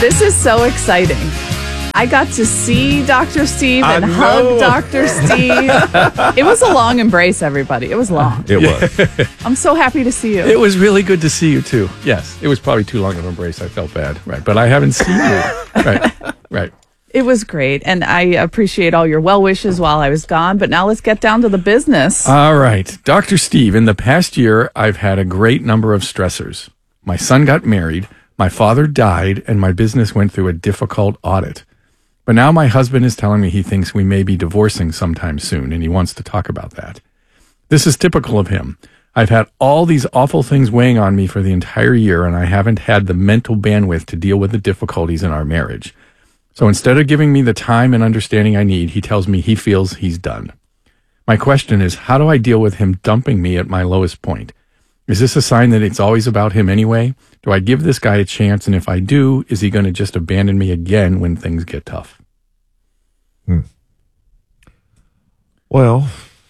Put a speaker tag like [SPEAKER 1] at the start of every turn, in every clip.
[SPEAKER 1] This is so exciting. I got to see Dr. Steve and hug Dr. Steve. It was a long embrace, everybody. It was long.
[SPEAKER 2] It was.
[SPEAKER 1] I'm so happy to see you.
[SPEAKER 3] It was really good to see you, too. Yes, it was probably too long of an embrace. I felt bad. Right, but I haven't seen you. Right.
[SPEAKER 1] It was great, and I appreciate all your well wishes while I was gone. But now let's get down to the business.
[SPEAKER 3] All right. Dr. Steve, in the past year, I've had a great number of stressors. My son got married, my father died, and my business went through a difficult audit. But now my husband is telling me he thinks we may be divorcing sometime soon, and he wants to talk about that. This is typical of him. I've had all these awful things weighing on me for the entire year, and I haven't had the mental bandwidth to deal with the difficulties in our marriage. So instead of giving me the time and understanding I need, he tells me he feels he's done. My question is, how do I deal with him dumping me at my lowest point? Is this a sign that it's always about him anyway? Do I give this guy a chance? And if I do, is he going to just abandon me again when things get tough?
[SPEAKER 2] Well,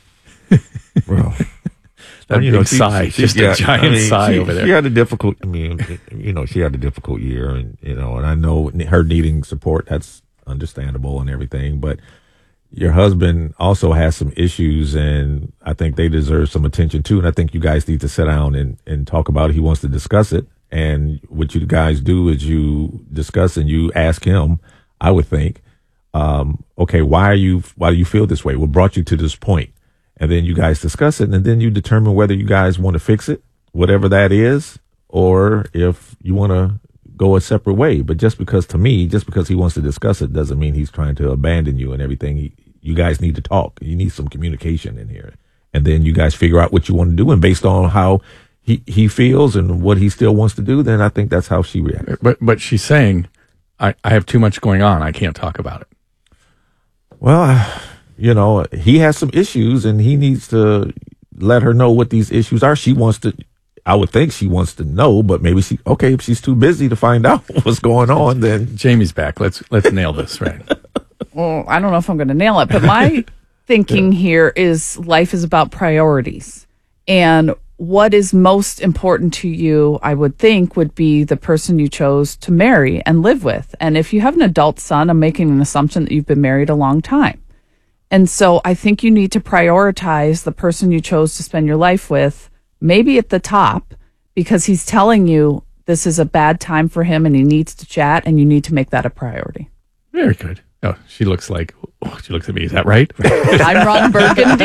[SPEAKER 3] that big sigh, just a giant sigh over there.
[SPEAKER 2] She had a difficult, she had a difficult year, and, and I know her needing support, that's understandable and everything, but your husband also has some issues, and I think they deserve some attention too. And I think you guys need to sit down and talk about it. He wants to discuss it. And what you guys do is you discuss and you ask him, I would think, okay, why do you feel this way? What brought you to this point? And then you guys discuss it, and then you determine whether you guys want to fix it, whatever that is, or if you want to go a separate way. But just because he wants to discuss it doesn't mean he's trying to abandon you and everything. You guys need to talk. You need some communication in here. And then you guys figure out what you want to do. And based on how he feels and what he still wants to do, then I think that's how she reacts.
[SPEAKER 3] But she's saying, I have too much going on. I can't talk about it.
[SPEAKER 2] Well, he has some issues, and he needs to let her know what these issues are. I would think she wants to know, but maybe if she's too busy to find out what's going on, then
[SPEAKER 3] Jamie's back. Let's nail this, right?
[SPEAKER 1] Well, I don't know if I'm going to nail it, but my thinking here is life is about priorities. And what is most important to you, I would think, would be the person you chose to marry and live with. And if you have an adult son, I'm making an assumption that you've been married a long time. And so I think you need to prioritize the person you chose to spend your life with, maybe at the top, because he's telling you this is a bad time for him and he needs to chat, and you need to make that a priority.
[SPEAKER 3] Very good. Oh, she looks at me. Is that right?
[SPEAKER 1] I'm Ron Burgundy.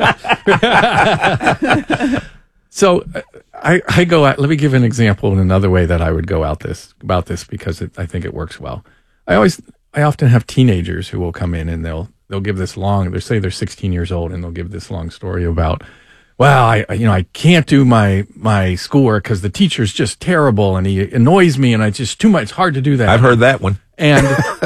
[SPEAKER 3] So I go out, let me give an example in another way that I would go about this because I think it works well. I often have teenagers who will come in and they'll give this long, they say they're 16 years old, and they'll give this long story about, well, I can't do my schoolwork because the teacher's just terrible and he annoys me and it's just too much. It's hard to do that.
[SPEAKER 2] I've heard that one.
[SPEAKER 3] And,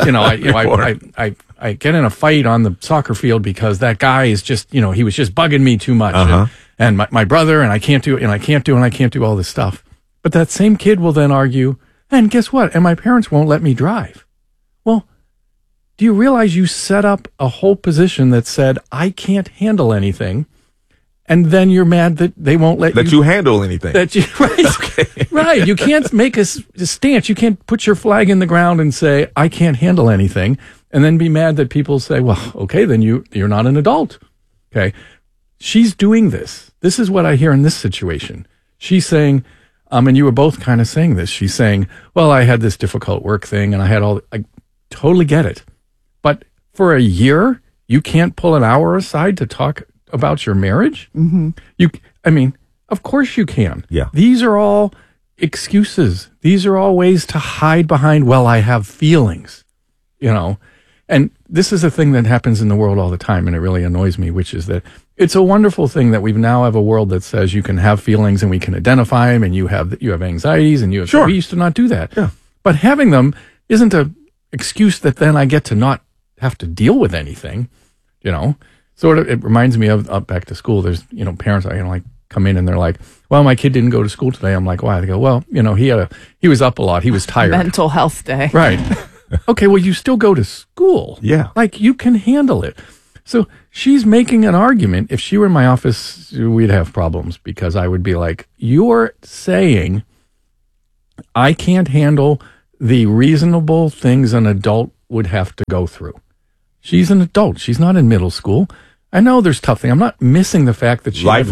[SPEAKER 3] I get in a fight on the soccer field because that guy is just, he was just bugging me too much.
[SPEAKER 2] Uh-huh.
[SPEAKER 3] And my brother, and I can't do all this stuff. But that same kid will then argue, and guess what? And my parents won't let me drive. Well, do you realize you set up a whole position that said, I can't handle anything? And then you're mad that they won't let
[SPEAKER 2] you handle anything.
[SPEAKER 3] Right. Okay. Right. You can't make a stance. You can't put your flag in the ground and say, I can't handle anything. And then be mad that people say, well, okay, then you're not an adult. Okay. She's doing this. This is what I hear in this situation. She's saying, and you were both kind of saying this. She's saying, well, I had this difficult work thing and I totally get it. But for a year, you can't pull an hour aside to talk about your marriage? Mm-hmm. Of course you can.
[SPEAKER 2] Yeah.
[SPEAKER 3] These are all excuses. These are all ways to hide behind, well, I have feelings, And this is a thing that happens in the world all the time, and it really annoys me, which is that it's a wonderful thing that we now have a world that says you can have feelings and we can identify them, and you have anxieties, and
[SPEAKER 2] Sure.
[SPEAKER 3] We used to not do that.
[SPEAKER 2] Yeah.
[SPEAKER 3] But having them isn't an excuse that then I get to not have to deal with anything, Sort of, it reminds me of back to school. There's, parents, come in and they're like, well, my kid didn't go to school today. I'm like, why? They go, well, he was up a lot. He was tired.
[SPEAKER 1] Mental health day.
[SPEAKER 3] Right. Okay, well, you still go to school.
[SPEAKER 2] Yeah.
[SPEAKER 3] You can handle it. So she's making an argument. If she were in my office, we'd have problems because I would be like, you're saying I can't handle the reasonable things an adult would have to go through. She's an adult. She's not in middle school. I know there's tough things. I'm not missing the fact that she
[SPEAKER 2] life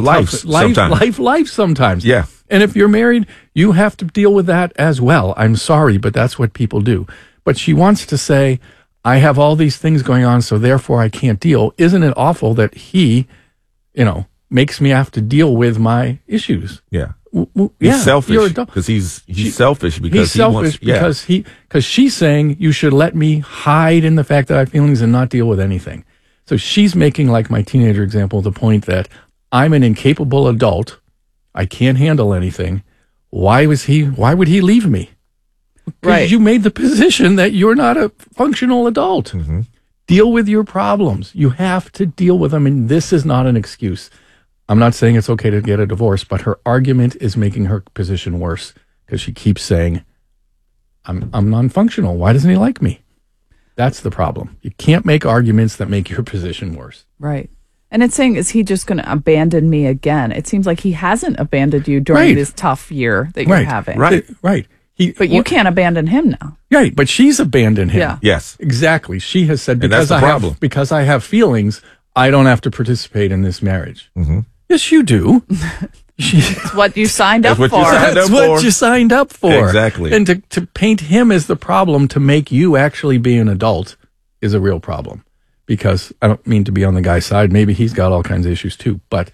[SPEAKER 3] sometimes.
[SPEAKER 2] Yeah.
[SPEAKER 3] And if you're married, you have to deal with that as well. I'm sorry, but that's what people do. But she wants to say, I have all these things going on, so therefore I can't deal. Isn't it awful that he, makes me have to deal with my issues?
[SPEAKER 2] Yeah.
[SPEAKER 3] Yeah,
[SPEAKER 2] he's selfish because he's selfish because because she's saying you should let me hide in the fact that I have feelings and not deal with anything. So she's making, like my teenager example, the point that I'm an incapable adult. I can't handle anything. Why would he leave me? Because you made the position that you're not a functional adult. Mm-hmm.
[SPEAKER 3] Deal with your problems. You have to deal with them, and this is not an excuse. I'm not saying it's okay to get a divorce, but her argument is making her position worse because she keeps saying, I'm non-functional. Why doesn't he like me? That's the problem. You can't make arguments that make your position worse.
[SPEAKER 1] Right. And it's saying, is he just going to abandon me again? It seems like he hasn't abandoned you during this tough year that you're having.
[SPEAKER 3] Right.
[SPEAKER 1] But you can't abandon him now.
[SPEAKER 3] Right, but she's abandoned him.
[SPEAKER 1] Yeah.
[SPEAKER 2] Yes.
[SPEAKER 3] Exactly. She has said,
[SPEAKER 2] because
[SPEAKER 3] I have feelings, I don't have to participate in this marriage.
[SPEAKER 2] Mm-hmm.
[SPEAKER 3] Yes, you do.
[SPEAKER 1] It's what you signed up for.
[SPEAKER 3] That's what you signed up for.
[SPEAKER 2] Exactly.
[SPEAKER 3] And to paint him as the problem to make you actually be an adult is a real problem. Because I don't mean to be on the guy's side. Maybe he's got all kinds of issues too. But,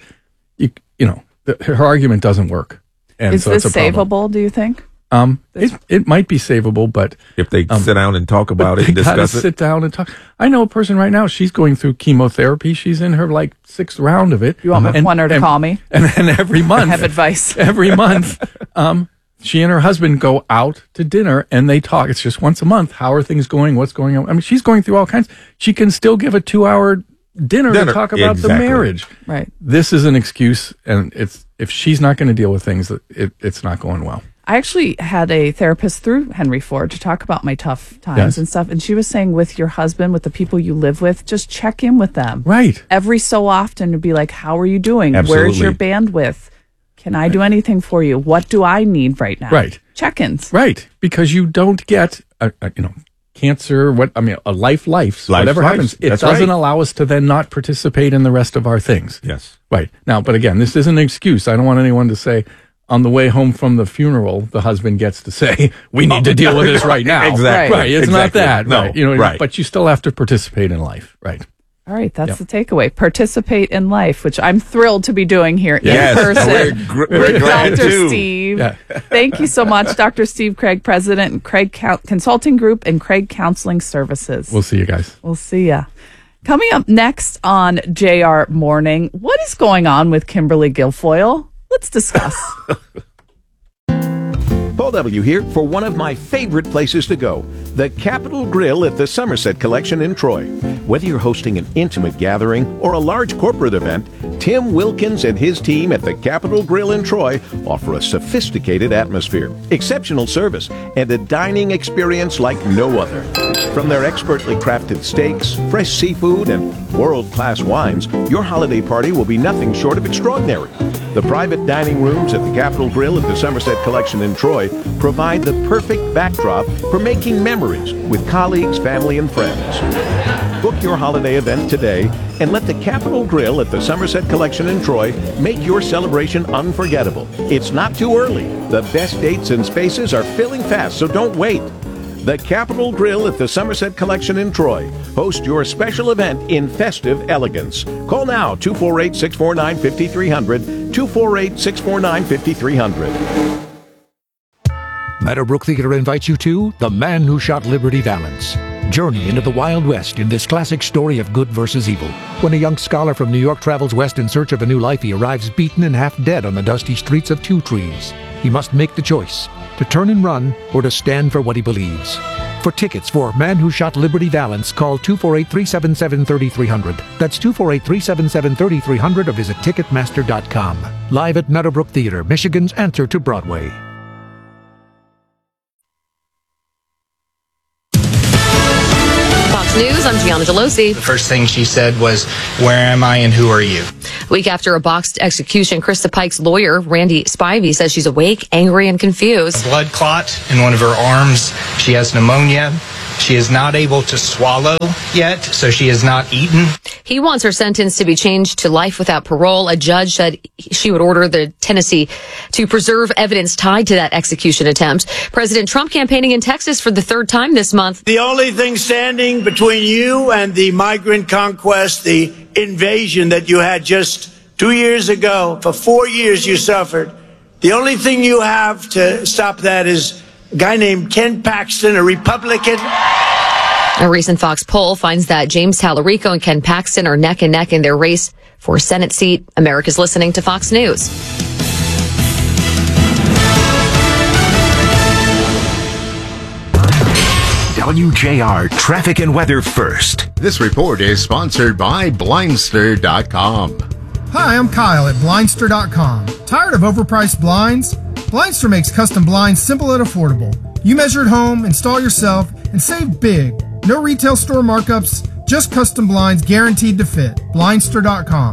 [SPEAKER 3] her argument doesn't work. And
[SPEAKER 1] is this savable, do you think?
[SPEAKER 3] It might be savable, but
[SPEAKER 2] if they sit down and talk about it and discuss it.
[SPEAKER 3] Sit down and talk. I know a person right now, she's going through chemotherapy. She's in her 6th round of it.
[SPEAKER 1] You want her to call me?
[SPEAKER 3] And every month.
[SPEAKER 1] I have advice.
[SPEAKER 3] Every month, she and her husband go out to dinner and they talk. It's just once a month. How are things going? What's going on? I mean, she's going through all kinds. She can still give a 2-hour dinner to talk about the marriage.
[SPEAKER 1] Right.
[SPEAKER 3] This is an excuse, and if she's not going to deal with things, it's not going well.
[SPEAKER 1] I actually had a therapist through Henry Ford to talk about my tough times and stuff. And she was saying, with your husband, with the people you live with, just check in with them.
[SPEAKER 3] Right.
[SPEAKER 1] Every so often to be like, how are you doing?
[SPEAKER 2] Absolutely.
[SPEAKER 1] Where's your bandwidth? Can I do anything for you? What do I need right now?
[SPEAKER 3] Right.
[SPEAKER 1] Check-ins.
[SPEAKER 3] Right. Because you don't get, cancer, a life, whatever happens. It doesn't allow us to then not participate in the rest of our things.
[SPEAKER 2] Yes.
[SPEAKER 3] Right. Now, but again, this isn't an excuse. I don't want anyone to say, on the way home from the funeral, the husband gets to say, we need to deal with this right now.
[SPEAKER 2] Exactly.
[SPEAKER 3] Right. It's not that.
[SPEAKER 2] No.
[SPEAKER 3] Right. But you still have to participate in life. Right.
[SPEAKER 1] All right. That's the takeaway. Participate in life, which I'm thrilled to be doing here in person.
[SPEAKER 2] We're glad
[SPEAKER 1] Dr.
[SPEAKER 2] too.
[SPEAKER 1] Steve.
[SPEAKER 3] Yeah.
[SPEAKER 1] Thank you so much, Dr. Steve Craig, President and Craig Consulting Group and Craig Counseling Services.
[SPEAKER 3] We'll see you guys.
[SPEAKER 1] We'll see ya. Coming up next on JR Morning, what is going on with Kimberly Guilfoyle? Let's discuss.
[SPEAKER 4] Paul W. here for one of my favorite places to go, the Capitol Grill at the Somerset Collection in Troy. Whether you're hosting an intimate gathering or a large corporate event, Tim Wilkins and his team at the Capitol Grill in Troy offer a sophisticated atmosphere, exceptional service, and a dining experience like no other. From their expertly crafted steaks, fresh seafood, and world-class wines, your holiday party will be nothing short of extraordinary. The private dining rooms at the Capitol Grill at the Somerset Collection in Troy provide the perfect backdrop for making memories with colleagues, family, and friends. Book your holiday event today and let the Capitol Grill at the Somerset Collection in Troy make your celebration unforgettable. It's not too early. The best dates and spaces are filling fast, so don't wait. The Capitol Grill at the Somerset Collection in Troy. Host your special event in festive elegance. Call now, 248-649-5300, 248-649-5300.
[SPEAKER 5] Meadowbrook Theater invites you to The Man Who Shot Liberty Valance. Journey into the Wild West in this classic story of good versus evil. When a young scholar from New York travels west in search of a new life, he arrives beaten and half dead on the dusty streets of Two Trees. He must make the choice, to turn and run or to stand for what he believes. For tickets for Man Who Shot Liberty Valance, call 248-377-3300. That's 248-377-3300 or visit Ticketmaster.com. Live at Meadowbrook Theater, Michigan's answer to Broadway.
[SPEAKER 6] Fox News, I'm Gianna Gelosi.
[SPEAKER 7] The first thing she said was, "Where am I and who are you?"
[SPEAKER 6] A week after a botched execution, Krista Pike's lawyer, Randy Spivey, says she's awake, angry, and confused.
[SPEAKER 7] A blood clot in one of her arms. She has pneumonia. She is not able to swallow yet, so she has not eaten.
[SPEAKER 6] He wants her sentence to be changed to life without parole. A judge said she would order the Tennessee to preserve evidence tied to that execution attempt. President Trump campaigning in Texas for the third time this month.
[SPEAKER 8] The only thing standing between you and the migrant conquest, the invasion that you had just 2 years ago, for 4 years you suffered, the only thing you have to stop that is a guy named Ken Paxton, a Republican.
[SPEAKER 6] A recent Fox poll finds that James Tallarico and Ken Paxton are neck and neck in their race for a Senate seat. America's listening to Fox News.
[SPEAKER 9] WJR Traffic and Weather First.
[SPEAKER 10] This report is sponsored by Blindster.com.
[SPEAKER 11] Hi, I'm Kyle at Blindster.com. Tired of overpriced blinds? Blindster makes custom blinds simple and affordable. You measure at home, install yourself, and save big. No retail store markups, just custom blinds guaranteed to fit. Blindster.com.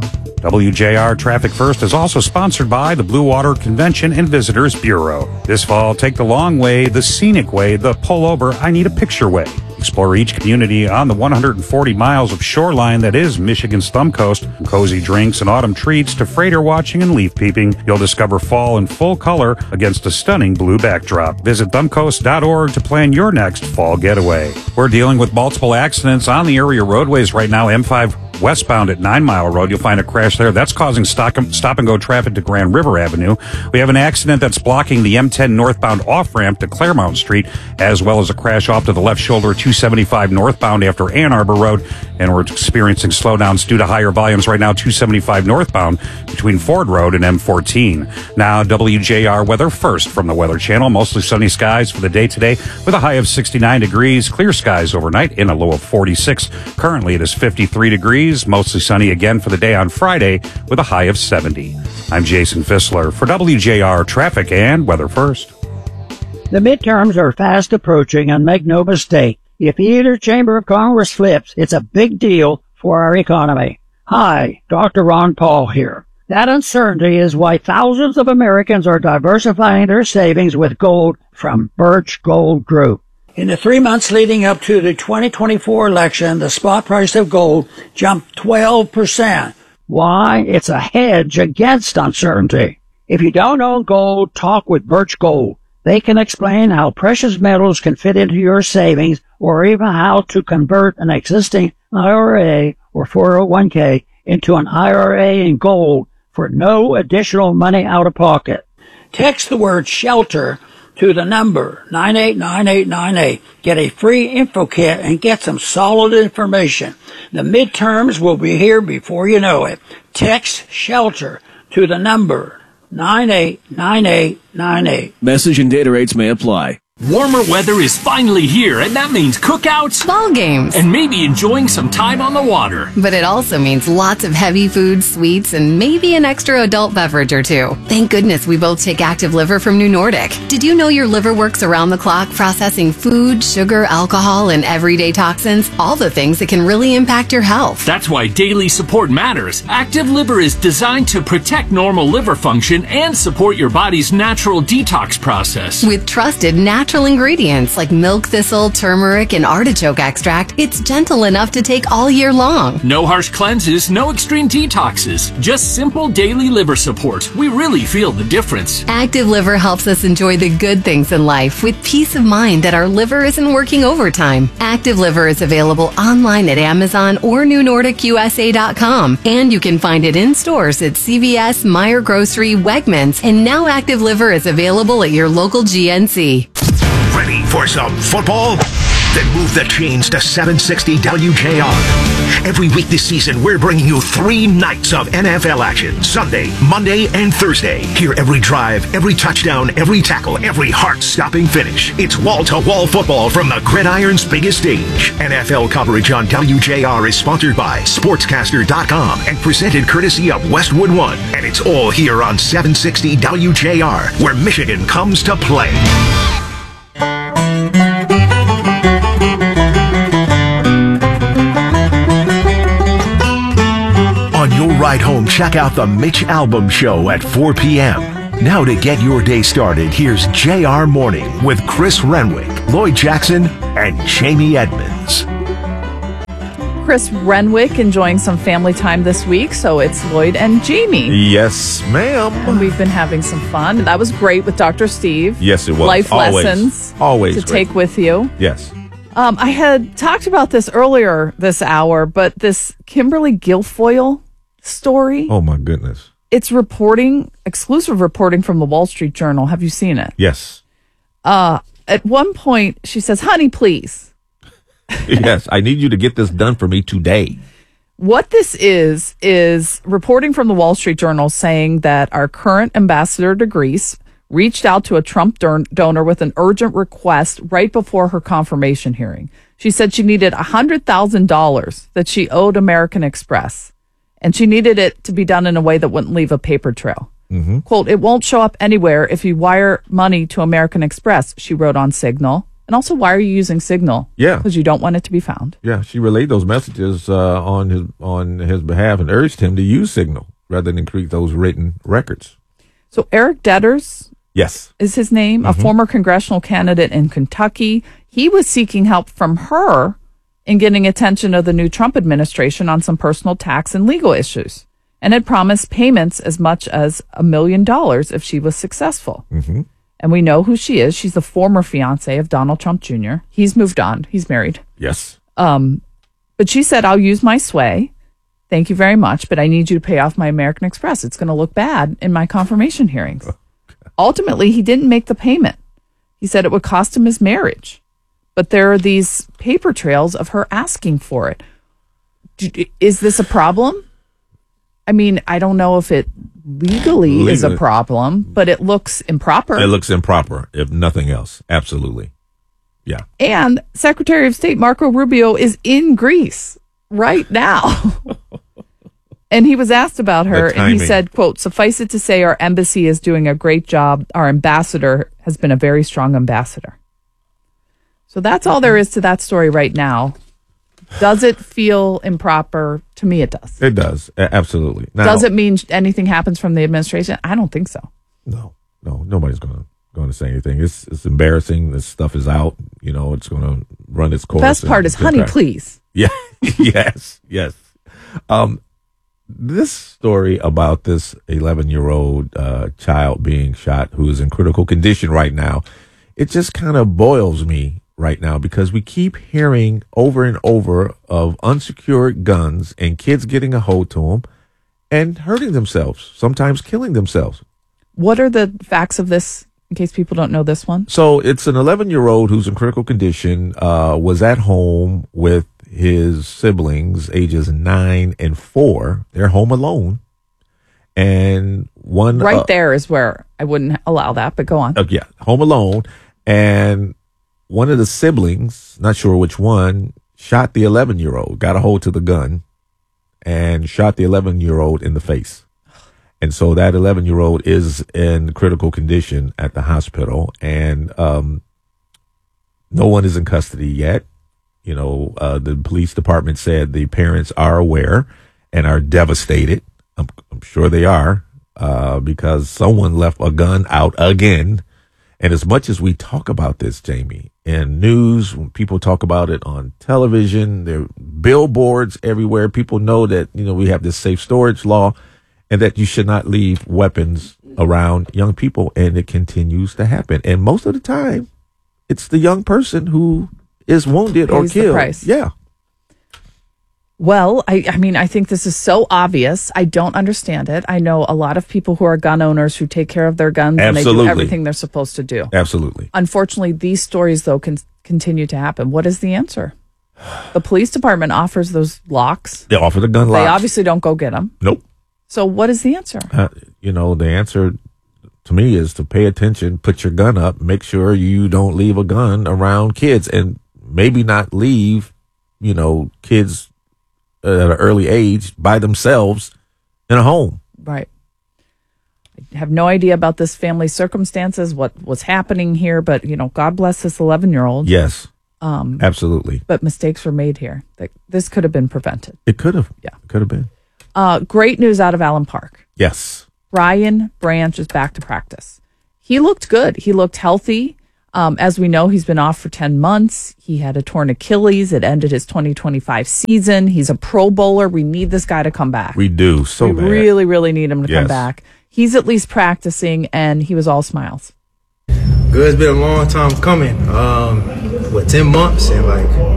[SPEAKER 12] WJR Traffic First is also sponsored by the Blue Water Convention and Visitors Bureau. This fall, take the long way, the scenic way, the pull over, I need a picture way. Explore each community on the 140 miles of shoreline that is Michigan's Thumb Coast. From cozy drinks and autumn treats to freighter watching and leaf peeping, you'll discover fall in full color against a stunning blue backdrop. Visit thumbcoast.org to plan your next fall getaway. We're dealing with multiple accidents on the area roadways right now. M5 westbound at 9 Mile Road, you'll find a crash there. That's causing stop and go traffic to Grand River Avenue. We have an accident that's blocking the M10 northbound off-ramp to Claremont Street, as well as a crash off to the left shoulder 275 northbound after Ann Arbor Road. And we're experiencing slowdowns due to higher volumes right now, 275 northbound between Ford Road and M14. Now, WJR weather first from the Weather Channel. Mostly sunny skies for the day today with a high of 69 degrees. Clear skies overnight in a low of 46. Currently, it is 53 degrees. Mostly sunny again for the day on Friday with a high of 70. I'm Jason Fissler for WJR Traffic and Weather First.
[SPEAKER 13] The midterms are fast approaching, and make no mistake, if either chamber of Congress flips, it's a big deal for our economy. Hi, Dr. Ron Paul here. That uncertainty is why thousands of Americans are diversifying their savings with gold from Birch Gold Group. In the 3 months leading up to the 2024 election, the spot price of gold jumped 12%. Why? It's a hedge against uncertainty. If you don't own gold, talk with Birch Gold. They can explain how precious metals can fit into your savings, or even how to convert an existing IRA or 401k into an IRA in gold for no additional money out of pocket. Text the word SHELTER to the number 989898. Get a free info kit and get some solid information. The midterms will be here before you know it. Text SHELTER to the number 989898.
[SPEAKER 14] Message and data rates may apply.
[SPEAKER 15] Warmer weather is finally here, and that means cookouts,
[SPEAKER 16] ball games,
[SPEAKER 15] and maybe enjoying some time on the water.
[SPEAKER 16] But it also means lots of heavy foods, sweets, and maybe an extra adult beverage or two. Thank goodness we both take Active Liver from New Nordic. Did you know your liver works around the clock processing food, sugar, alcohol, and everyday toxins? All the things that can really impact your health.
[SPEAKER 15] That's why daily support matters. Active Liver is designed to protect normal liver function and support your body's natural detox process.
[SPEAKER 16] With trusted natural ingredients like milk thistle, turmeric, and artichoke extract, it's gentle enough to take all year long.
[SPEAKER 15] No harsh cleanses, no extreme detoxes, just simple daily liver support. We really feel the difference.
[SPEAKER 16] Active Liver helps us enjoy the good things in life with peace of mind that our liver isn't working overtime. Active Liver is available online at Amazon or NewNordicUSA.com, and you can find it in stores at CVS, Meijer Grocery, Wegmans, and now Active Liver is available at your local GNC.
[SPEAKER 9] Ready for some football? Then move the chains to 760 WJR. Every week this season, we're bringing you 3 nights of NFL action. Sunday, Monday, and Thursday. Hear every drive, every touchdown, every tackle, every heart-stopping finish. It's wall-to-wall football from the gridiron's biggest stage. NFL coverage on WJR is sponsored by Sportscaster.com and presented courtesy of Westwood One. And it's all here on 760 WJR, where Michigan comes to play. check out the Mitch Albom Show at 4 p.m. Now to get your day started, here's JR Morning with Chris Renwick, Lloyd Jackson, and Jamie Edmonds.
[SPEAKER 1] Chris Renwick enjoying some family time this week, so it's Lloyd and Jamie.
[SPEAKER 2] Yes, ma'am.
[SPEAKER 1] And we've been having some fun. That was great with Dr. Steve.
[SPEAKER 2] Yes, it was.
[SPEAKER 1] Life lessons
[SPEAKER 2] Always
[SPEAKER 1] to take with you.
[SPEAKER 2] Yes.
[SPEAKER 1] I had talked about this earlier this hour, but this Kimberly Guilfoyle story.
[SPEAKER 2] Oh, my goodness.
[SPEAKER 1] It's exclusive reporting from the Wall Street Journal. Have you seen it?
[SPEAKER 2] Yes.
[SPEAKER 1] At one point, she says, honey, please.
[SPEAKER 2] Yes, I need you to get this done for me today.
[SPEAKER 1] What this is reporting from the Wall Street Journal saying that our current ambassador to Greece reached out to a Trump donor with an urgent request right before her confirmation hearing. She said she needed $100,000 that she owed American Express, and she needed it to be done in a way that wouldn't leave a paper trail.
[SPEAKER 2] Mm-hmm.
[SPEAKER 1] Quote, it won't show up anywhere if you wire money to American Express, she wrote on Signal. And also, why are you using Signal?
[SPEAKER 2] Yeah.
[SPEAKER 1] Because you don't want it to be found.
[SPEAKER 2] Yeah, she relayed those messages on his behalf and urged him to use Signal rather than create those written records.
[SPEAKER 1] So Eric Detters
[SPEAKER 2] Yes.
[SPEAKER 1] is his name, a former congressional candidate in Kentucky. He was seeking help from her in getting attention of the new Trump administration on some personal tax and legal issues, and had promised payments as much as $1 million if she was successful.
[SPEAKER 2] Mm-hmm.
[SPEAKER 1] And we know who she is. She's the former fiance of Donald Trump Jr. He's moved on. He's married.
[SPEAKER 2] Yes.
[SPEAKER 1] But she said, I'll use my sway. Thank you very much, but I need you to pay off my American Express. It's going to look bad in my confirmation hearings. Ultimately, he didn't make the payment. He said it would cost him his marriage. But there are these paper trails of her asking for it. Is this a problem? I mean, I don't know if it legally is a problem, but it looks improper.
[SPEAKER 2] It looks improper, if nothing else. Absolutely. Yeah.
[SPEAKER 1] And Secretary of State Marco Rubio is in Greece right now. And he was asked about her, and he said, quote, suffice it to say our embassy is doing a great job. Our ambassador has been a very strong ambassador. So that's all there is to that story right now. Does it feel improper? To me, it does.
[SPEAKER 2] It does. Absolutely. Now,
[SPEAKER 1] does it mean anything happens from the administration? I don't think so.
[SPEAKER 2] No, nobody's going to say anything. It's embarrassing. This stuff is out. You know, it's going to run its course.
[SPEAKER 1] The best part is, honey, please.
[SPEAKER 2] Yeah. Yes. This story about this 11-year-old child being shot who is in critical condition right now, it just kind of boils me right now because we keep hearing over and over of unsecured guns and kids getting a hold to them and hurting themselves, sometimes killing themselves.
[SPEAKER 1] What are the facts of this, in case people don't know this one?
[SPEAKER 2] So it's an 11-year-old who's in critical condition, was at home with his siblings, ages 9 and 4. They're home alone. And one...
[SPEAKER 1] Right there is where I wouldn't allow that, but go on.
[SPEAKER 2] Yeah, home alone. And one of the siblings, not sure which one, shot the 11-year-old, got a hold to the gun, and shot the 11-year-old in the face. And so that 11-year-old is in critical condition at the hospital, and no one is in custody yet. You know, the police department said the parents are aware and are devastated. I'm sure they are, because someone left a gun out again. And as much as we talk about this, Jamie, in news, when people talk about it on television, there are billboards everywhere. People know that, you know, we have this safe storage law and that you should not leave weapons around young people. And it continues to happen. And most of the time, it's the young person who is wounded or killed.
[SPEAKER 1] The price.
[SPEAKER 2] Yeah.
[SPEAKER 1] Well, I mean, I think this is so obvious. I don't understand it. I know a lot of people who are gun owners who take care of their guns and they do everything they're supposed to do.
[SPEAKER 2] Absolutely.
[SPEAKER 1] Unfortunately, these stories, though, can continue to happen. What is the answer? The police department offers those locks.
[SPEAKER 2] They offer the gun locks.
[SPEAKER 1] They obviously don't go get them.
[SPEAKER 2] Nope.
[SPEAKER 1] So what is the answer?
[SPEAKER 2] You know, the answer to me is to pay attention, put your gun up, make sure you don't leave a gun around kids, and maybe not leave, you know, kids at an early age by themselves in a home.
[SPEAKER 1] Right. I have no idea about this family's circumstances, what was happening here, but, you know, God bless this 11-year-old.
[SPEAKER 2] Yes. Absolutely.
[SPEAKER 1] But mistakes were made here. This could have been prevented.
[SPEAKER 2] It could have.
[SPEAKER 1] Yeah.
[SPEAKER 2] It could have been.
[SPEAKER 1] Great news out of Allen Park.
[SPEAKER 2] Yes.
[SPEAKER 1] Brian Branch is back to practice. He looked good. He looked healthy. As we know, he's been off for 10 months. He had a torn Achilles. It ended his 2025 season. He's a Pro Bowler. We need this guy to come back.
[SPEAKER 2] We do. So
[SPEAKER 1] we
[SPEAKER 2] bad.
[SPEAKER 1] really, really need him to come
[SPEAKER 2] Yes.
[SPEAKER 1] back. He's at least practicing, and he was all smiles.
[SPEAKER 17] Good. It's been a long time coming. 10 months, and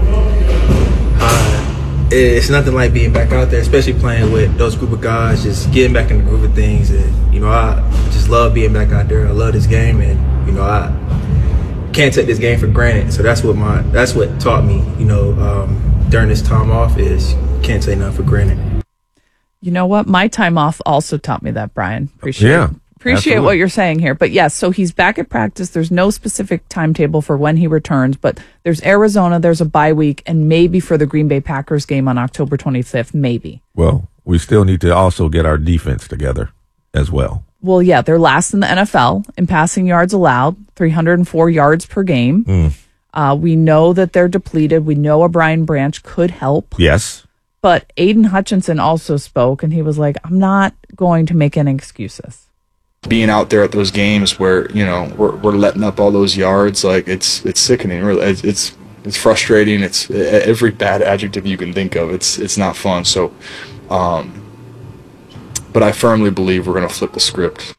[SPEAKER 17] it's nothing like being back out there, especially playing with those group of guys, just getting back in the groove of things. And I just love being back out there. I love this game, and I can't take this game for granted. So that's what taught me, during this time off is can't take nothing for granted.
[SPEAKER 1] You know what? My time off also taught me that, Brian. Appreciate
[SPEAKER 2] absolutely.
[SPEAKER 1] what you're saying here. But yes, so he's back at practice. There's no specific timetable for when he returns, but there's Arizona, there's a bye week, and maybe for the Green Bay Packers game on October 25th, maybe.
[SPEAKER 2] Well, we still need to also get our defense together as well.
[SPEAKER 1] Well, yeah, they're last in the NFL in passing yards allowed, 304 yards per game. We know that they're depleted. We know a Brian Branch could help.
[SPEAKER 2] Yes.
[SPEAKER 1] But Aiden Hutchinson also spoke, and he was like, I'm not going to make any excuses.
[SPEAKER 18] Being out there at those games where, we're letting up all those yards, it's sickening. It's frustrating. It's every bad adjective you can think of. It's not fun. So, but I firmly believe we're going to flip the script.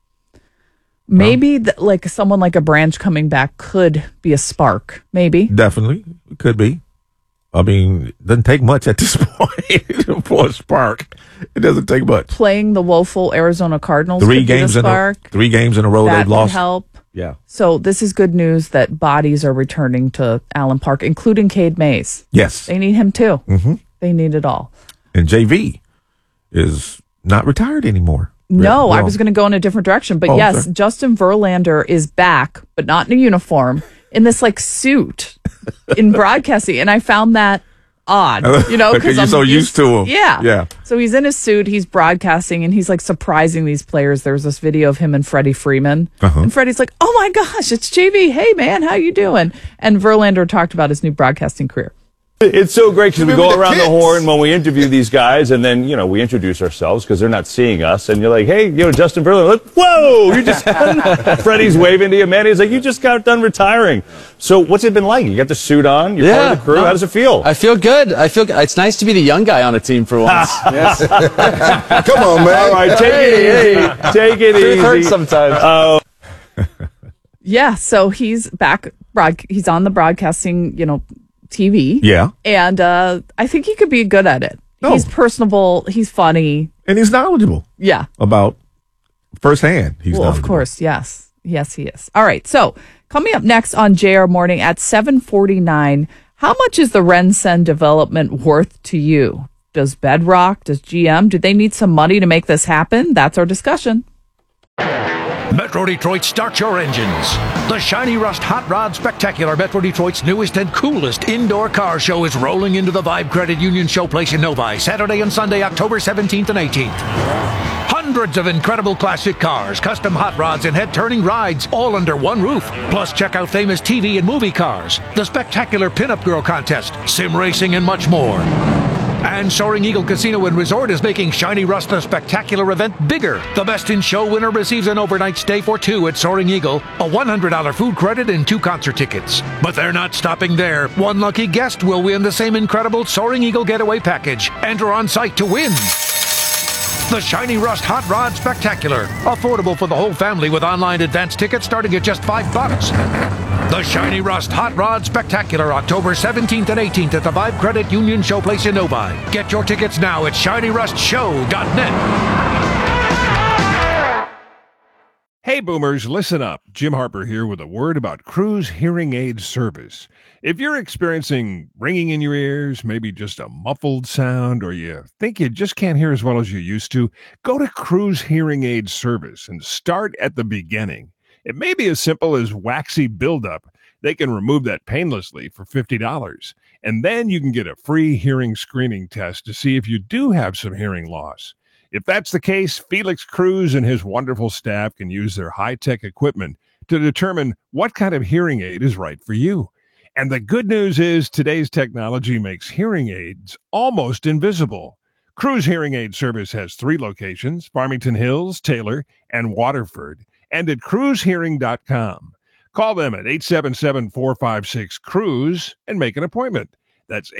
[SPEAKER 1] Maybe someone like a Branch coming back could be a spark. Maybe.
[SPEAKER 2] Definitely. It could be. I mean, it doesn't take much at this point for a spark. It doesn't take much.
[SPEAKER 1] Playing the woeful Arizona Cardinals.
[SPEAKER 2] 3 games in a row
[SPEAKER 1] that
[SPEAKER 2] they've lost.
[SPEAKER 1] Would help.
[SPEAKER 2] Yeah.
[SPEAKER 1] So this is good news that bodies are returning to Allen Park, including Cade Mays.
[SPEAKER 2] Yes.
[SPEAKER 1] They need him too.
[SPEAKER 2] Mm-hmm.
[SPEAKER 1] They need it all.
[SPEAKER 2] And JV is not retired anymore.
[SPEAKER 1] No, I was going to go in a different direction. But yes,
[SPEAKER 2] sorry.
[SPEAKER 1] Justin Verlander is back, but not in a uniform, in this suit in broadcasting. And I found that odd,
[SPEAKER 2] because you're so used to him.
[SPEAKER 1] Yeah.
[SPEAKER 2] Yeah.
[SPEAKER 1] So he's in his suit, he's broadcasting, and he's surprising these players. There was this video of him and Freddie Freeman. And Freddie's like, oh my gosh, it's JV. Hey man, how you doing? And Verlander talked about his new broadcasting career.
[SPEAKER 19] It's so great because we go around the horn when we interview these guys, and then, we introduce ourselves because they're not seeing us. And you're like, hey, Justin Verlander. Whoa, you just Freddie's waving to you, man. He's like, you just got done retiring. So what's it been like? You got the suit on. You're part of the crew. How does it feel?
[SPEAKER 20] I feel good. It's nice to be the young guy on a team for once. Yes.
[SPEAKER 19] Come on, man. All right, take it easy. Take it easy.
[SPEAKER 20] It hurts sometimes.
[SPEAKER 1] Yeah, so he's back. He's on the broadcasting, TV.
[SPEAKER 2] Yeah.
[SPEAKER 1] And I think he could be good at it.
[SPEAKER 2] Oh.
[SPEAKER 1] He's personable. He's funny.
[SPEAKER 2] And he's knowledgeable.
[SPEAKER 1] Yeah.
[SPEAKER 2] About firsthand. He's knowledgeable.
[SPEAKER 1] Of course. Yes. Yes, he is. All right. So coming up next on JR Morning at 7:49, how much is the RenCen development worth to you? Does Bedrock, does GM, do they need some money to make this happen? That's our discussion.
[SPEAKER 5] Metro Detroit, start your engines. The Shiny Rust Hot Rod Spectacular, Metro Detroit's newest and coolest indoor car show, is rolling into the Vibe Credit Union Showplace in Novi, Saturday and Sunday, October 17th and 18th. Hundreds of incredible classic cars, custom hot rods, and head-turning rides, all under one roof. Plus, check out famous TV and movie cars, the spectacular Pinup Girl Contest, sim racing, and much more. And Soaring Eagle Casino and Resort is making Shiny Rust the Spectacular event bigger. The Best in Show winner receives an overnight stay for 2 at Soaring Eagle, a $100 food credit, and 2 concert tickets. But they're not stopping there. One lucky guest will win the same incredible Soaring Eagle Getaway Package. Enter on site to win. The Shiny Rust Hot Rod Spectacular. Affordable for the whole family with online advance tickets starting at just $5. The Shiny Rust Hot Rod Spectacular, October 17th and 18th at the Vibe Credit Union Showplace in Novi. Get your tickets now at ShinyRustShow.net.
[SPEAKER 21] Hey boomers, listen up. Jim Harper here with a word about Cruise Hearing Aid Service. If you're experiencing ringing in your ears, maybe just a muffled sound, or you think you just can't hear as well as you used to, go to Cruise Hearing Aid Service and start at the beginning. It may be as simple as waxy buildup. They can remove that painlessly for $50. And then you can get a free hearing screening test to see if you do have some hearing loss. If that's the case, Felix Cruz and his wonderful staff can use their high-tech equipment to determine what kind of hearing aid is right for you. And the good news is today's technology makes hearing aids almost invisible. Cruz Hearing Aid Service has 3 locations, Farmington Hills, Taylor, and Waterford, and at cruzhearing.com. Call them at 877-456-CRUISE and make an appointment. That's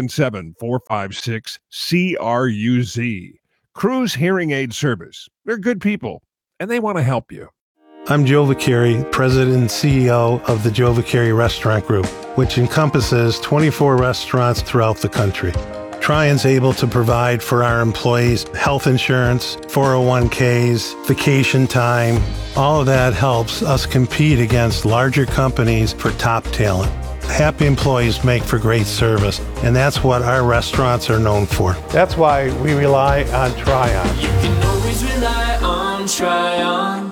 [SPEAKER 21] 877-456-CRUZ. Cruz Hearing Aid Service. They're good people, and they want to help you.
[SPEAKER 3] I'm Joe Vacchieri, President and CEO of the Joe Vacchieri Restaurant Group, which encompasses 24 restaurants throughout the country. Trian's able to provide for our employees health insurance, 401ks, vacation time. All of that helps us compete against larger companies for top talent. Happy employees make for great service, and that's what our restaurants are known for. That's why we rely on Trion.
[SPEAKER 22] You can always rely on Trion.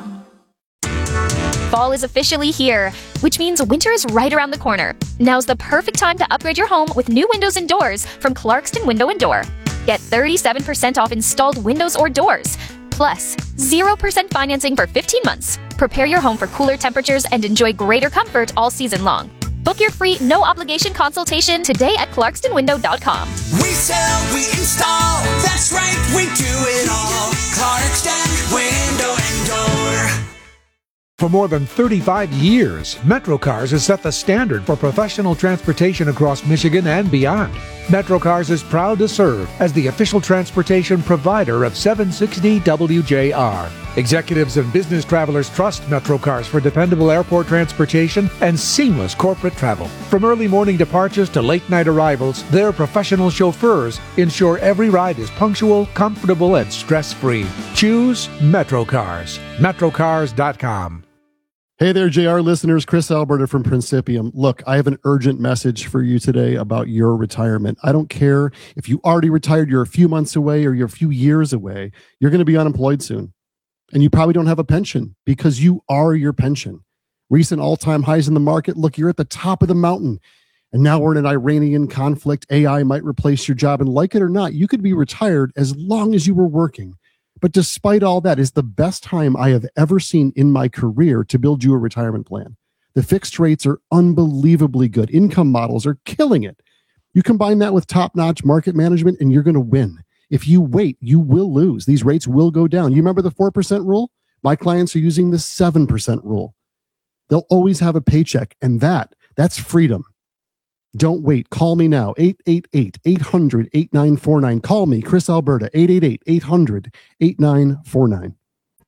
[SPEAKER 23] Fall is officially here, which means winter is right around the corner. Now's the perfect time to upgrade your home with new windows and doors from Clarkston Window & Door. Get 37% off installed windows or doors, plus 0% financing for 15 months. Prepare your home for cooler temperatures and enjoy greater comfort all season long. Book your free, no-obligation consultation today at clarkstonwindow.com.
[SPEAKER 22] We sell, we install, that's right, we do it all. Clarkston Window & Door.
[SPEAKER 5] For more than 35 years, MetroCars has set the standard for professional transportation across Michigan and beyond. MetroCars is proud to serve as the official transportation provider of 760 WJR. Executives and business travelers trust MetroCars for dependable airport transportation and seamless corporate travel. From early morning departures to late night arrivals, their professional chauffeurs ensure every ride is punctual, comfortable, and stress-free. Choose MetroCars. MetroCars.com.
[SPEAKER 24] Hey there, JR listeners. Chris Alberta from Principium. Look, I have an urgent message for you today about your retirement. I don't care if you already retired, you're a few months away, or you're a few years away. You're going to be unemployed soon. And you probably don't have a pension because you are your pension. Recent all-time highs in the market. Look, you're at the top of the mountain. And now we're in an Iranian conflict. AI might replace your job. And like it or not, you could be retired as long as you were working. But despite all that, it's the best time I have ever seen in my career to build you a retirement plan. The fixed rates are unbelievably good. Income models are killing it. You combine that with top-notch market management, and you're going to win. If you wait, you will lose. These rates will go down. You remember the 4% rule? My clients are using the 7% rule. They'll always have a paycheck, and that's freedom. Don't wait. Call me now. 888-800-8949. Call me, Chris Alberta, 888-800-8949.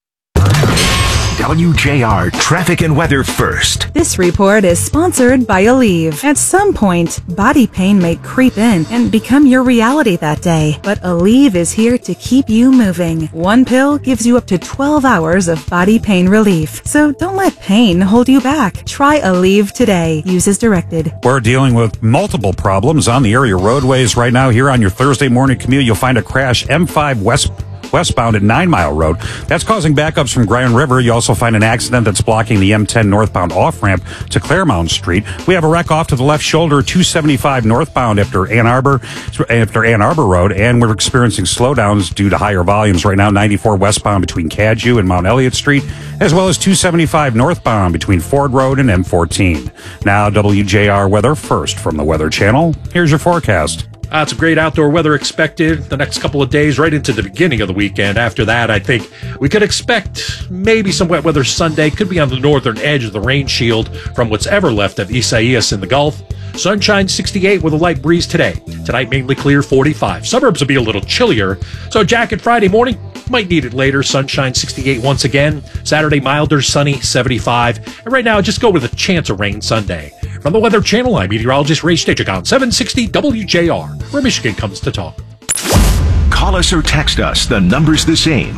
[SPEAKER 9] WJR Traffic and Weather First.
[SPEAKER 25] This report is sponsored by Aleve. At some point, body pain may creep in and become your reality that day. But Aleve is here to keep you moving. One pill gives you up to 12 hours of body pain relief. So don't let pain hold you back. Try Aleve today. Use as directed.
[SPEAKER 12] We're dealing with multiple problems on the area roadways right now. Here on your Thursday morning commute, you'll find a crash M5 westbound at 9 Mile Road. That's causing backups from Grand River. You also find an accident that's blocking the M10 northbound off-ramp to Claremont Street. We have a wreck off to the left shoulder, 275 northbound after Ann Arbor Road, and we're experiencing slowdowns due to higher volumes right now, 94 westbound between Cadgeu and Mount Elliott Street, as well as 275 northbound between Ford Road and M14. Now, WJR weather first from the Weather Channel. Here's your forecast.
[SPEAKER 26] Some great outdoor weather expected the next couple of days right into the beginning of the weekend. After that, I think we could expect maybe some wet weather Sunday. Could be on the northern edge of the rain shield from what's ever left of Isaias in the Gulf. Sunshine 68 with a light breeze today. Tonight mainly clear 45. Suburbs will be a little chillier, so jacket Friday morning. Might need it later. Sunshine 68 once again. Saturday milder, sunny 75. And right now, just go with a chance of rain Sunday. From the Weather Channel, I'm meteorologist Ray Stitchick on 760 WJR, where Michigan comes to talk.
[SPEAKER 9] Call us or text us. The number's the same.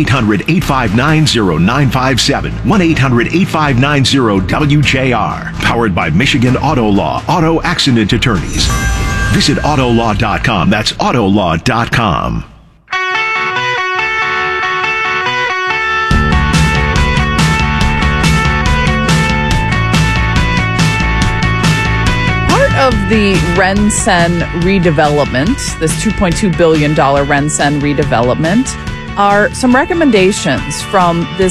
[SPEAKER 9] 1-800-859-0957. 1-800-859-WJR. Powered by Michigan Auto Law. Auto Accident Attorneys. Visit autolaw.com. That's autolaw.com.
[SPEAKER 1] Of the RenCen redevelopment, this $2.2 billion RenCen redevelopment, are some recommendations from this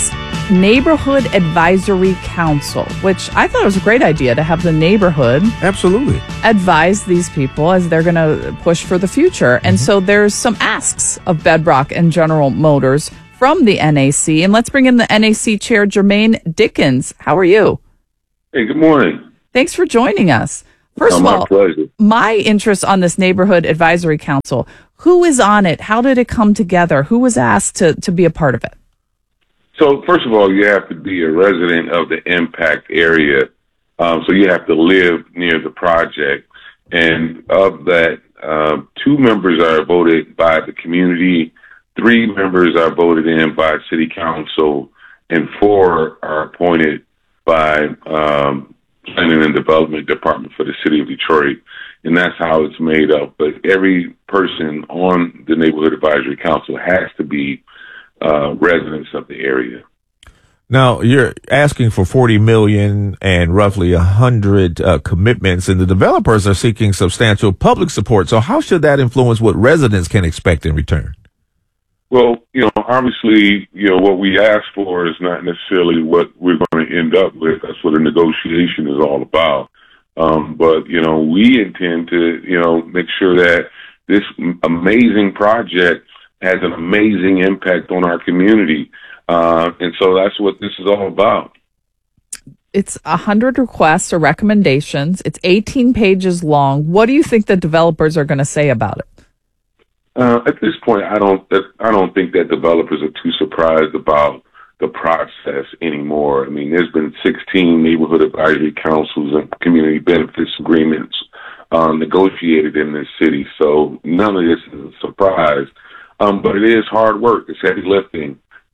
[SPEAKER 1] Neighborhood Advisory Council, which I thought was a great idea to have the neighborhood
[SPEAKER 2] absolutely
[SPEAKER 1] advise these people as they're going to push for the future. And so there's some asks of Bedrock and General Motors from the NAC. And let's bring in the NAC chair, Jermaine Dickens. How are you?
[SPEAKER 4] Hey, good morning.
[SPEAKER 1] Thanks for joining us. First of all, my interest on this Neighborhood Advisory Council, who is on it? How did it come together? Who was asked to be a part of it?
[SPEAKER 4] So, first of all, you have to be a resident of the impact area. So you have to live near the project. And of that, 2 members are voted by the community, 3 members are voted in by city council, and 4 are appointed by Planning and Development Department for the city of Detroit. And that's how it's made up. But every person on the Neighborhood Advisory Council has to be residents of the area.
[SPEAKER 2] Now, you're asking for $40 million and roughly 100 commitments, and the developers are seeking substantial public support. So how should that influence what residents can expect in return?
[SPEAKER 4] Well, obviously, what we ask for is not necessarily what we're going to end up with. That's what a negotiation is all about. But, we intend to, make sure that this amazing project has an amazing impact on our community. And so that's what this is all about.
[SPEAKER 1] It's 100 requests or recommendations. It's 18 pages long. What do you think the developers are going to say about it?
[SPEAKER 4] At this point, I don't think that developers are too surprised about the process anymore. I mean, there's been 16 neighborhood advisory councils and community benefits agreements negotiated in this city, so none of this is a surprise. But it is hard work. It's heavy lifting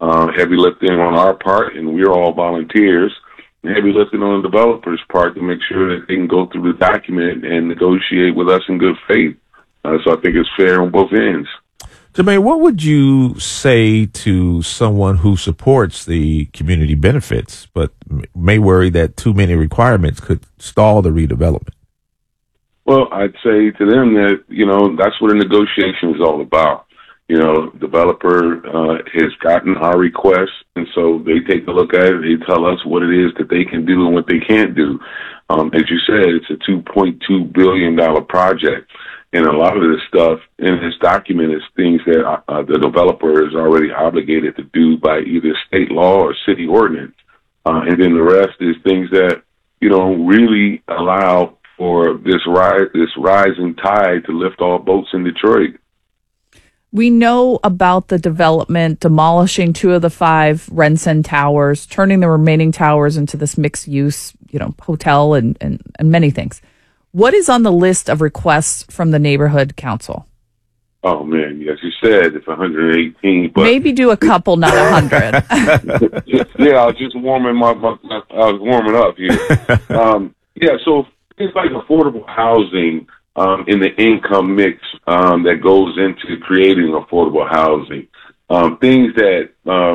[SPEAKER 4] on our part, and we're all volunteers. Heavy lifting on the developer's part to make sure that they can go through the document and negotiate with us in good faith. So I think it's fair on both ends.
[SPEAKER 2] Jermaine, what would you say to someone who supports the community benefits but may worry that too many requirements could stall the redevelopment?
[SPEAKER 4] Well, I'd say to them that, that's what a negotiation is all about. Developer has gotten our request, and so they take a look at it. They tell us what it is that they can do and what they can't do. As you said, it's a $2.2 billion project, and a lot of this stuff in this document is things that the developer is already obligated to do by either state law or city ordinance. And then the rest is things that, really allow for this rising tide to lift all boats in Detroit.
[SPEAKER 1] We know about the development, demolishing 2 of the 5 Renson towers, turning the remaining towers into this mixed use, hotel and many things. What is on the list of requests from the neighborhood council?
[SPEAKER 4] Oh man, as you said, it's 118. But
[SPEAKER 1] maybe do a couple, not 100.
[SPEAKER 4] Yeah, I was just warming I was warming up here. So it's like affordable housing. In the income mix that goes into creating affordable housing. Things that,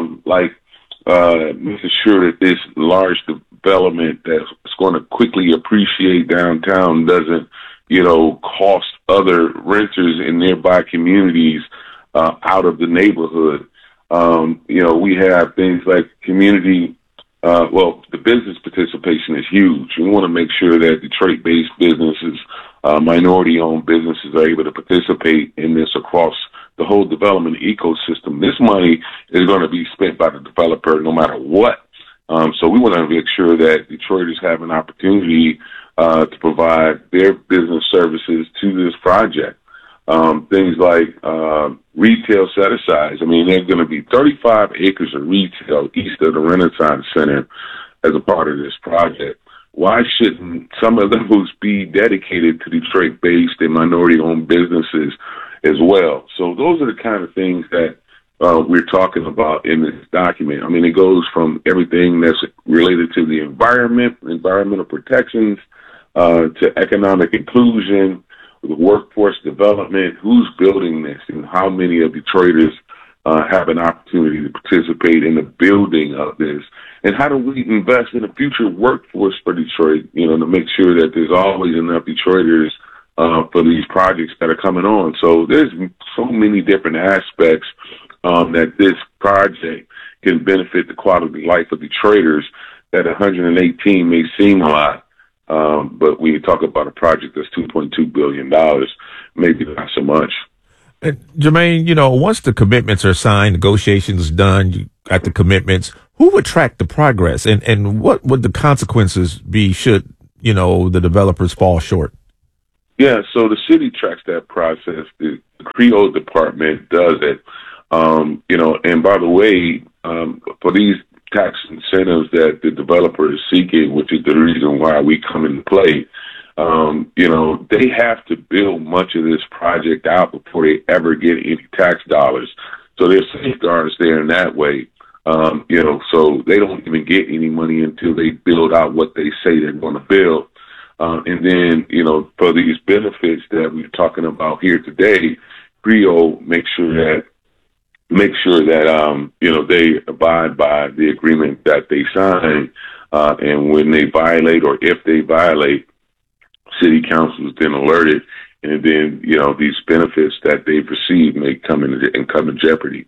[SPEAKER 4] making sure that this large development that's going to quickly appreciate downtown doesn't, cost other renters in nearby communities out of the neighborhood. We have things like community. The business participation is huge. We want to make sure that Detroit-based businesses, minority-owned businesses are able to participate in this across the whole development ecosystem. This money is going to be spent by the developer no matter what. So we want to make sure that Detroiters have an opportunity to provide their business services to this project. Things like retail set-asides. I mean, there's going to be 35 acres of retail east of the Renaissance Center as a part of this project. Why shouldn't some of those be dedicated to Detroit-based and minority-owned businesses as well? So those are the kind of things that we're talking about in this document. I mean, it goes from everything that's related to the environment, environmental protections, to economic inclusion, the workforce development, who's building this, and how many of Detroiters have an opportunity to participate in the building of this, and how do we invest in the future workforce for Detroit, to make sure that there's always enough Detroiters for these projects that are coming on. So there's so many different aspects that this project can benefit the quality of life of Detroiters, that 118 may seem a lot. But when you talk about a project that's $2.2 billion, maybe not so much.
[SPEAKER 2] And Jermaine, you know, once the commitments are signed, negotiations done, you got the commitments, who would track the progress? And what would the consequences be should, you know, the developers fall short?
[SPEAKER 4] Yeah, so the city tracks that process. The Creole department does it. You know, and by the way, for these tax incentives that the developer is seeking, which is the reason why we come into play, you know, they have to build much of this project out before they ever get any tax dollars. So there's safeguards there in that way. You know, so they don't even get any money until they build out what they say they're going to build. And then, you know, for these benefits that we're talking about here today, Creole make sure that you know, they abide by the agreement that they sign. And when they violate, or if they violate, city council is then alerted, and then, you know, these benefits that they've received may come in jeopardy.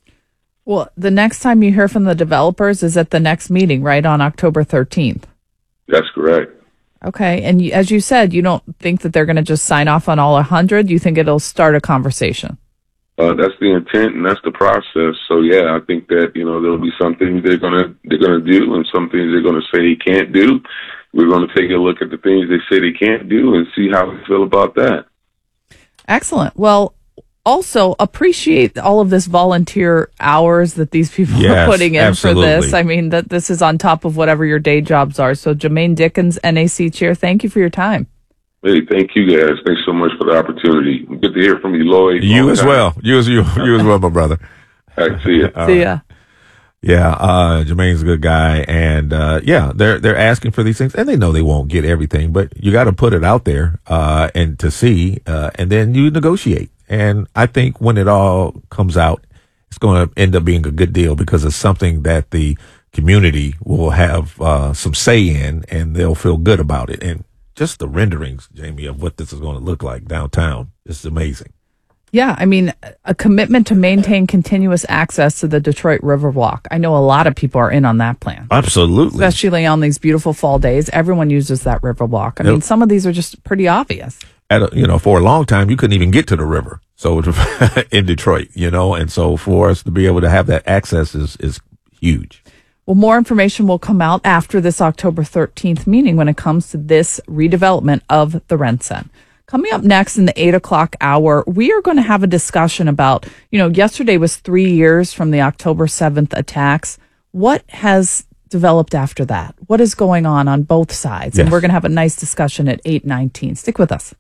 [SPEAKER 1] Well, the next time you hear from the developers is at the next meeting, right, on October 13th?
[SPEAKER 4] That's correct.
[SPEAKER 1] Okay. And as you said, you don't think that they're going to just sign off on all 100? You think it'll start a conversation?
[SPEAKER 4] That's the intent, and that's the process. So yeah, I think that, you know, there'll be some things they're gonna do, and some things they're gonna say they can't do. We're gonna take a look at the things they say they can't do and see how we feel about that.
[SPEAKER 1] Excellent. Well, also appreciate all of this volunteer hours that these people are putting in for this. I mean, that this is on top of whatever your day jobs are. So Jermaine Dickens, NAC Chair, thank you for your time.
[SPEAKER 4] Hey, thank you guys. Thanks so much for the opportunity. Good to hear from you, Lloyd.
[SPEAKER 2] You as well. You as well, my brother.
[SPEAKER 4] All right, see ya.
[SPEAKER 1] See ya.
[SPEAKER 2] Yeah, Jermaine's a good guy, and yeah, they're asking for these things, and they know they won't get everything, but you got to put it out there and to see, and then you negotiate. And I think when it all comes out, it's going to end up being a good deal because it's something that the community will have some say in, and they'll feel good about it. And just the renderings, Jamie, of what this is going to look like downtown is amazing.
[SPEAKER 1] Yeah, I mean, a commitment to maintain continuous access to the Detroit Riverwalk. I know a lot of people are in on that plan.
[SPEAKER 2] Absolutely.
[SPEAKER 1] Especially on these beautiful fall days. Everyone uses that Riverwalk. I mean, some of these are just pretty obvious.
[SPEAKER 2] You know, for a long time, you couldn't even get to the river. So in Detroit, you know, and so for us to be able to have that access is huge.
[SPEAKER 1] Well, more information will come out after this October 13th meeting when it comes to this redevelopment of the RenCen. Coming up next in the 8 o'clock hour, we are going to have a discussion about, you know, yesterday was 3 years from the October 7th attacks. What has developed after that? What is going on both sides?
[SPEAKER 2] Yes.
[SPEAKER 1] And we're going to have a nice discussion at 8:19. Stick with us.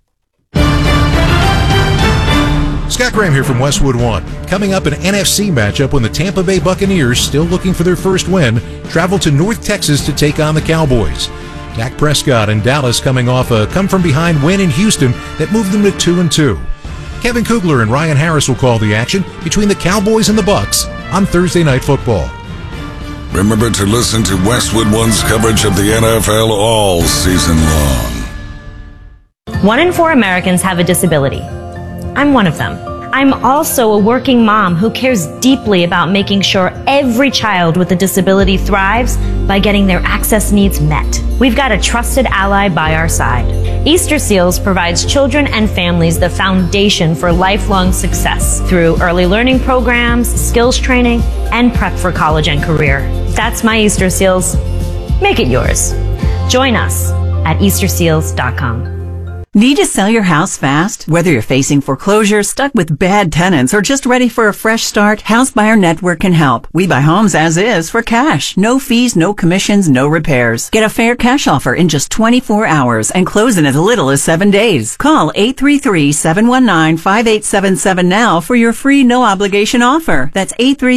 [SPEAKER 5] Scott Graham here from Westwood One. Coming up, an NFC matchup when the Tampa Bay Buccaneers, still looking for their first win, travel to North Texas to take on the Cowboys. Dak Prescott and Dallas coming off a come-from-behind win in Houston that moved them to 2-2. Kevin Kugler and Ryan Harris will call the action between the Cowboys and the Bucs on Thursday Night Football.
[SPEAKER 6] Remember to listen to Westwood One's coverage of the NFL all season long.
[SPEAKER 7] 1 in 4 Americans have a disability. I'm one of them. I'm also a working mom who cares deeply about making sure every child with a disability thrives by getting their access needs met. We've got a trusted ally by our side. Easter Seals provides children and families the foundation for lifelong success through early learning programs, skills training, and prep for college and career. That's my Easter Seals. Make it yours. Join us at easterseals.com.
[SPEAKER 8] Need to sell your house fast? Whether you're facing foreclosure, stuck with bad tenants, or just ready for a fresh start, House Buyer Network can help. We buy homes as is for cash. No fees, no commissions, no repairs. Get a fair cash offer in just 24 hours and close in as little as 7 days. Call 833-719-5877 now for your free no-obligation offer. That's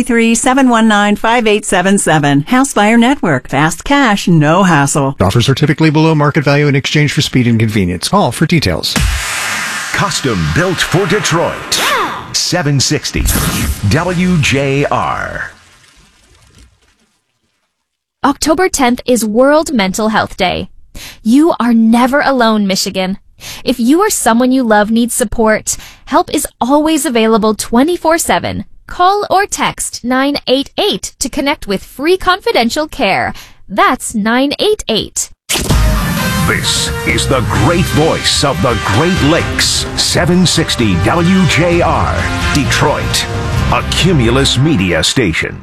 [SPEAKER 8] 833-719-5877. House Buyer Network. Fast cash, no hassle.
[SPEAKER 10] Offers are typically below market value in exchange for speed and convenience. Call for details.
[SPEAKER 9] Custom built for Detroit. 760 WJR.
[SPEAKER 23] October 10th is World Mental Health Day. You are never alone, Michigan. If you or someone you love needs support, help is always available 24/7. Call or text 988 to connect with free confidential care. That's 988.
[SPEAKER 9] This is the great voice of the Great Lakes, 760 WJR, Detroit, a Cumulus media station.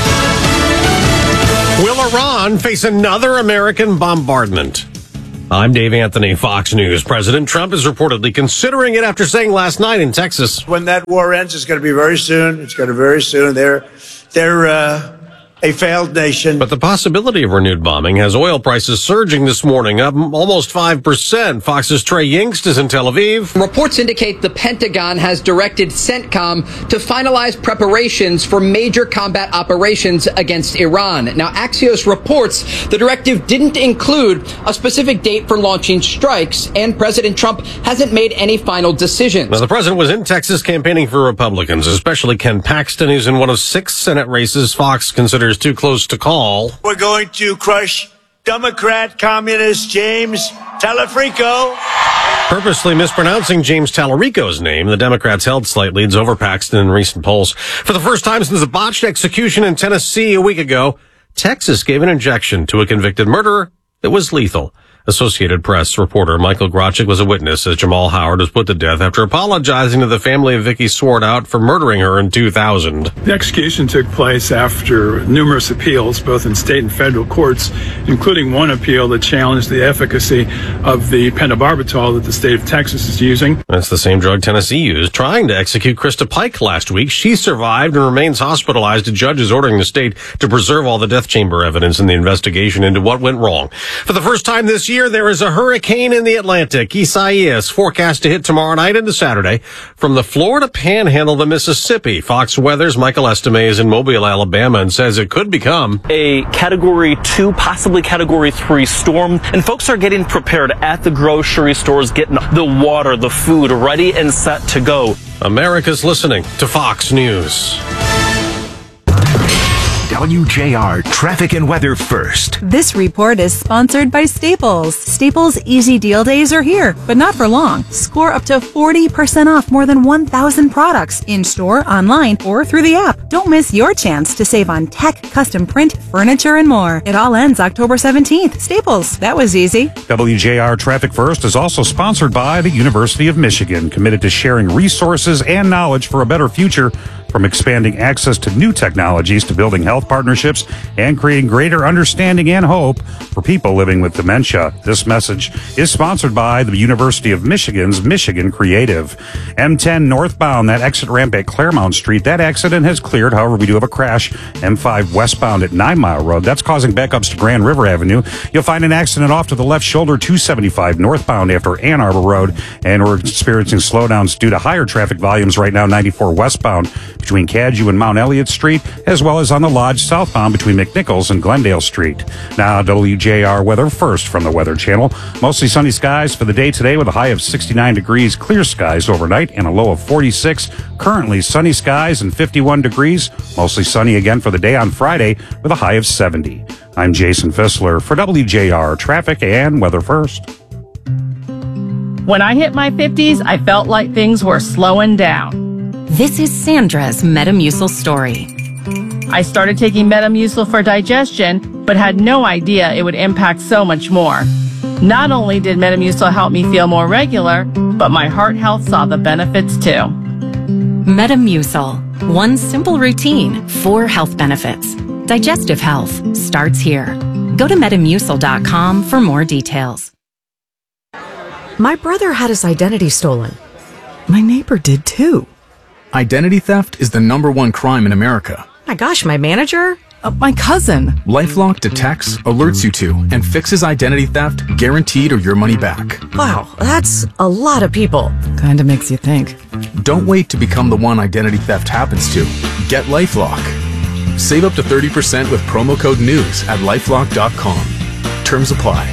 [SPEAKER 11] Will Iran face another American bombardment? I'm Dave Anthony, Fox News. President Trump is reportedly considering it after saying last night in Texas,
[SPEAKER 13] when that war ends, it's going to be very soon. It's going to be very soon. They're a failed nation.
[SPEAKER 11] But the possibility of renewed bombing has oil prices surging this morning, up almost 5%. Fox's Trey Yingst is in Tel Aviv.
[SPEAKER 14] Reports indicate the Pentagon has directed CENTCOM to finalize preparations for major combat operations against Iran. Now, Axios reports the directive didn't include a specific date for launching strikes, and President Trump hasn't made any final decisions.
[SPEAKER 11] Now, the president was in Texas campaigning for Republicans, especially Ken Paxton, who's in one of 6 Senate races Fox considers too close to call.
[SPEAKER 13] We're going to crush Democrat communist James Talarico.
[SPEAKER 11] Purposely mispronouncing James Talarico's name, the Democrats held slight leads over Paxton in recent polls. For the first time since a botched execution in Tennessee a week ago, Texas gave an injection to a convicted murderer that was lethal. Associated Press reporter Michael Grochik was a witness as Jamal Howard was put to death after apologizing to the family of Vicky Swartout for murdering her in 2000.
[SPEAKER 15] The execution took place after numerous appeals, both in state and federal courts, including one appeal that challenged the efficacy of the pentobarbital that the state of Texas is using.
[SPEAKER 11] That's the same drug Tennessee used trying to execute Krista Pike last week. She survived and remains hospitalized. A judge is ordering the state to preserve all the death chamber evidence in the investigation into what went wrong. For the first time this year, there is a hurricane in the Atlantic. Isaias forecast to hit tomorrow night into Saturday from the Florida Panhandle to Mississippi. Fox Weather's Michael Estime is in Mobile, Alabama, and says it could become
[SPEAKER 16] a Category 2, possibly Category 3 storm. And folks are getting prepared at the grocery stores, getting the water, the food ready and set to go.
[SPEAKER 11] America's listening to Fox News.
[SPEAKER 9] WJR Traffic and Weather First.
[SPEAKER 25] This report is sponsored by Staples. Staples Easy Deal Days are here, but not for long. Score up to 40% off more than 1,000 products in-store, online, or through the app. Don't miss your chance to save on tech, custom print, furniture, and more. It all ends October 17th. Staples. That was easy.
[SPEAKER 12] WJR Traffic First is also sponsored by the University of Michigan, committed to sharing resources and knowledge for a better future. From expanding access to new technologies to building health partnerships and creating greater understanding and hope for people living with dementia. This message is sponsored by the University of Michigan's Michigan Creative. M10 northbound, that exit ramp at Claremont Street, that accident has cleared. However, we do have a crash. M5 westbound at 9 Mile Road, that's causing backups to Grand River Avenue. You'll find an accident off to the left shoulder, 275 northbound after Ann Arbor Road. And we're experiencing slowdowns due to higher traffic volumes right now, 94 westbound between Cadue and Mount Elliott Street, as well as on the Lodge southbound between McNichols and Glendale Street. Now, WJR weather first from the Weather Channel. Mostly sunny skies for the day today with a high of 69 degrees, clear skies overnight, and a low of 46. Currently sunny skies and 51 degrees. Mostly sunny again for the day on Friday with a high of 70. I'm Jason Fissler for WJR Traffic and Weather First.
[SPEAKER 17] When I hit my 50s, I felt like things were slowing down.
[SPEAKER 27] This is Sandra's Metamucil story.
[SPEAKER 17] I started taking Metamucil for digestion, but had no idea it would impact so much more. Not only did Metamucil help me feel more regular, but my heart health saw the benefits too.
[SPEAKER 27] Metamucil. One simple routine, 4 health benefits. Digestive health starts here. Go to Metamucil.com for more details.
[SPEAKER 28] My brother had his identity stolen. My neighbor did too.
[SPEAKER 29] Identity theft is the #1 crime in America.
[SPEAKER 28] My gosh, my manager? My cousin.
[SPEAKER 29] LifeLock detects, alerts you to, and fixes identity theft, guaranteed or your money back.
[SPEAKER 28] Wow, that's a lot of people. Kinda makes you think.
[SPEAKER 29] Don't wait to become the one identity theft happens to. Get LifeLock. Save up to 30% with promo code NEWS at LifeLock.com. Terms apply.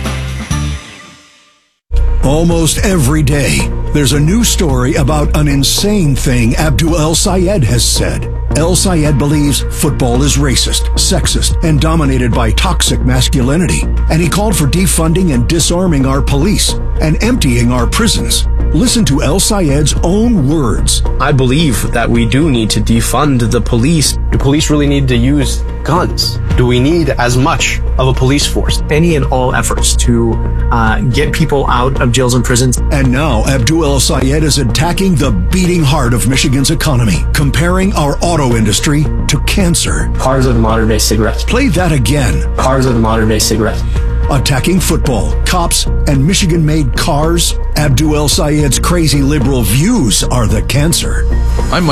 [SPEAKER 30] Almost every day, there's a new story about an insane thing Abdul El Sayed has said.
[SPEAKER 3] El Sayed believes football is racist, sexist, and dominated by toxic masculinity. And he called for defunding and disarming our police and emptying our prisons. Listen to El Sayed's own words.
[SPEAKER 4] I believe that we do need to defund the police. Do police really need to use guns? Do we need as much of a police force?
[SPEAKER 18] Any and all efforts to get people out of jails and prisons.
[SPEAKER 3] And now Abdul El Sayed is attacking the beating heart of Michigan's economy, comparing our auto industry to cancer.
[SPEAKER 18] Cars are the modern-day cigarettes.
[SPEAKER 3] Play that again.
[SPEAKER 18] Cars are the modern-day cigarettes.
[SPEAKER 3] Attacking football, cops, and Michigan-made cars. Abdul El Sayed's crazy liberal views are the cancer.
[SPEAKER 19] I'm